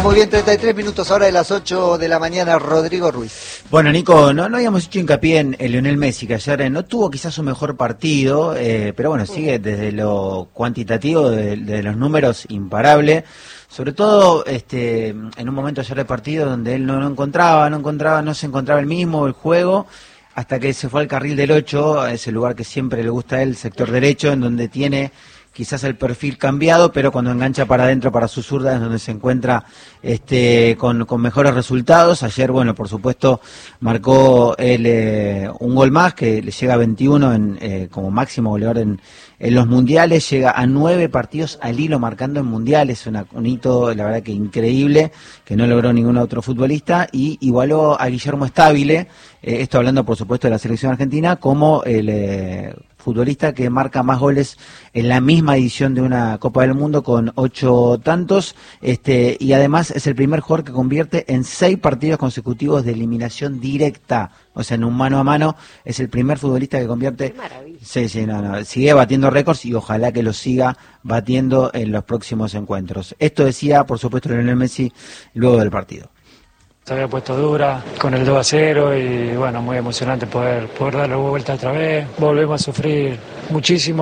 muy bien, 33 minutos ahora de las 8 de la mañana, Rodrigo Ruiz. Bueno, Nico, no habíamos hecho hincapié en Lionel Messi, que ayer no tuvo quizás su mejor partido, pero bueno, sigue desde lo cuantitativo, de los números, imparable. Sobre todo en un momento ayer de partido donde él no se encontraba el mismo, el juego, hasta que se fue al carril del 8, ese lugar que siempre le gusta a él, sector derecho, en donde tiene quizás el perfil cambiado, pero cuando engancha para adentro, para su zurda, es donde se encuentra con mejores resultados. Ayer, bueno, por supuesto, marcó un gol más, que le llega a 21 como máximo goleador en los mundiales, llega a 9 partidos al hilo marcando en mundiales, un hito, la verdad que increíble, que no logró ningún otro futbolista, y igualó a Guillermo Stabile, esto hablando por supuesto de la selección argentina, como el futbolista que marca más goles en la misma edición de una Copa del Mundo, con 8 tantos, y además es el primer jugador que convierte en 6 partidos consecutivos de eliminación directa, o sea, en un mano a mano, es el primer futbolista que convierte. Qué maravilla. Sí, sigue batiendo récords y ojalá que lo siga batiendo en los próximos encuentros. Esto decía, por supuesto, Lionel Messi luego del partido. Se había puesto dura con el 2-0 y bueno, muy emocionante poder darle vuelta otra vez. Volvemos a sufrir muchísimo.